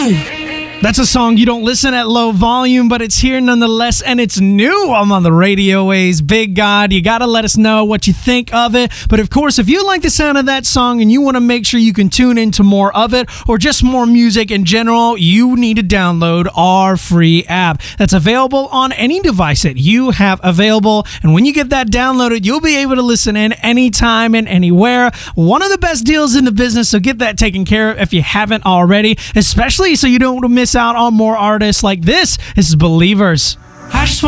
That's a song you don't listen at low volume, but it's here nonetheless, and it's new. I'm on the radio waves. Big God, you got to let us know what you think of it. But of course, if you like the sound of that song and you want to make sure you can tune into more of it or just more music in general, you need to download our free app that's available on any device that you have available. And when you get that downloaded, you'll be able to listen in anytime and anywhere. One of the best deals in the business, so get that taken care of if you haven't already, especially so you don't miss out on more artists like this. This is Believers. I just